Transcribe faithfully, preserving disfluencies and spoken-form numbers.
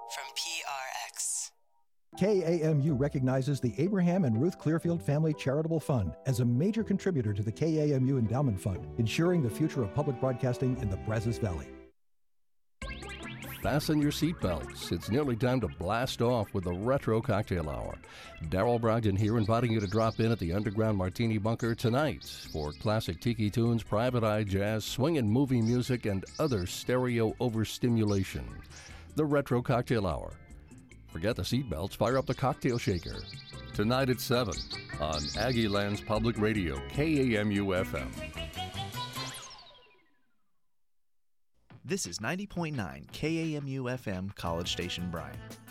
from P R X. K A M U recognizes the Abraham and Ruth Clearfield Family Charitable Fund as a major contributor to the K A M U Endowment Fund, ensuring the future of public broadcasting in the Brazos Valley. Fasten your seatbelts. It's nearly time to blast off with the Retro Cocktail Hour. Daryl Brogdon here, inviting you to drop in at the Underground Martini Bunker tonight for classic tiki tunes, private eye jazz, swing and movie music, and other stereo overstimulation. The Retro Cocktail Hour. Forget the seatbelts, fire up the cocktail shaker. Tonight at seven on Aggieland's Public Radio, K A M U F M. This is ninety point nine K A M U F M, College Station, Bryan.